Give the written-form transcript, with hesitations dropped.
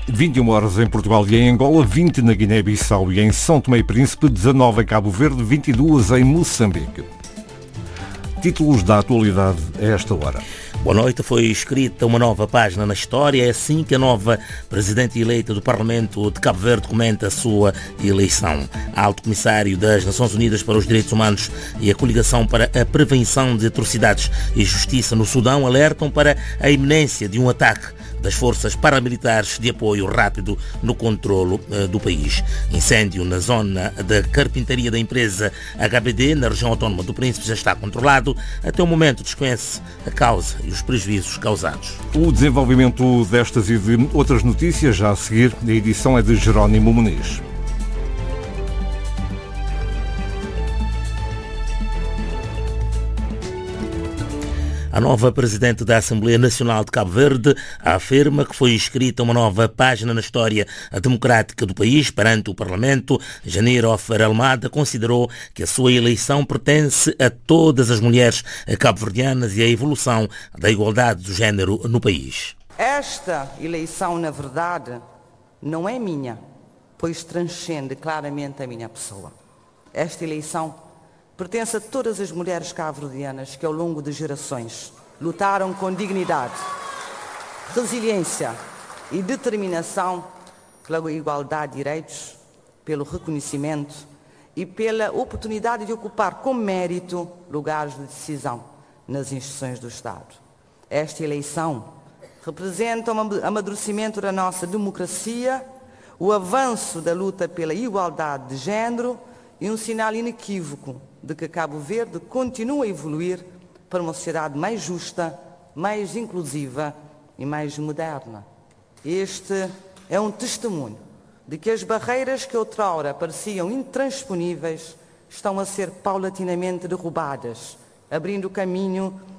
21 horas em Portugal e em Angola, 20 na Guiné-Bissau e em São Tomé e Príncipe, 19 em Cabo Verde, 22 em Moçambique. Títulos da atualidade a esta hora. Boa noite. Foi escrita uma nova página na história. É assim que a nova presidente eleita do Parlamento de Cabo Verde comenta a sua eleição. Alto Comissário das Nações Unidas para os Direitos Humanos e a Coligação para a Prevenção de Atrocidades e Justiça no Sudão alertam para a iminência de um ataque das forças paramilitares de apoio rápido no controlo do país. Incêndio na zona da carpintaria da empresa HBD, na região autónoma do Príncipe, já está controlado. Até o momento desconhece a causa e os prejuízos causados. O desenvolvimento destas e de outras notícias já a seguir. A edição é de Jerónimo Muniz. A nova presidente da Assembleia Nacional de Cabo Verde afirma que foi escrita uma nova página na história democrática do país perante o Parlamento. Janir Ofer Almada considerou que a sua eleição pertence a todas as mulheres cabo-verdianas e à evolução da igualdade do género no país. Esta eleição, na verdade, não é minha, pois transcende claramente a minha pessoa. Esta eleição pertence a todas as mulheres cabo-verdianas que ao longo de gerações lutaram com dignidade, resiliência e determinação pela igualdade de direitos, pelo reconhecimento e pela oportunidade de ocupar com mérito lugares de decisão nas instituições do Estado. Esta eleição representa um amadurecimento da nossa democracia, o avanço da luta pela igualdade de género e um sinal inequívoco de que Cabo Verde continua a evoluir para uma sociedade mais justa, mais inclusiva e mais moderna. Este é um testemunho de que as barreiras que outrora pareciam intransponíveis estão a ser paulatinamente derrubadas, abrindo caminho